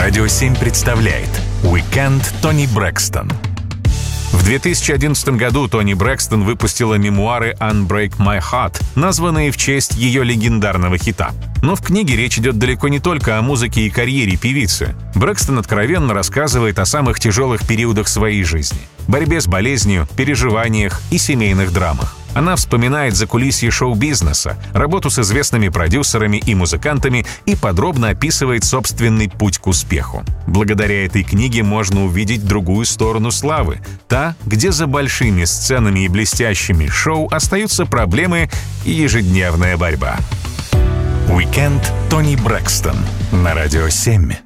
Радио 7 представляет «Уикенд Тони Брэкстон». В 2011 году Тони Брэкстон выпустила мемуары «Unbreak My Heart», названные в честь ее легендарного хита. Но в книге речь идет далеко не только о музыке и карьере певицы. Брэкстон откровенно рассказывает о самых тяжелых периодах своей жизни – борьбе с болезнью, переживаниях и семейных драмах. Она вспоминает закулисье шоу-бизнеса, работу с известными продюсерами и музыкантами и подробно описывает собственный путь к успеху. Благодаря этой книге можно увидеть другую сторону славы, та, где за большими сценами и блестящими шоу остаются проблемы и ежедневная борьба. «Уикенд Тони Брэкстон» на Радио 7.